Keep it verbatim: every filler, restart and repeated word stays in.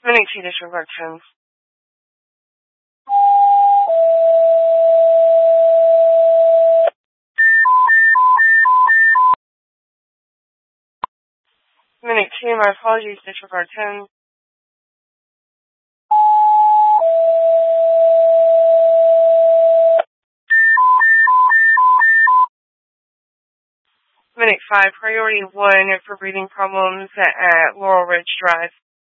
Minute two, disregard ten. Minute two, my apologies, disregard ten. Minute five, priority one for breathing problems at, at Laurel Ridge Drive.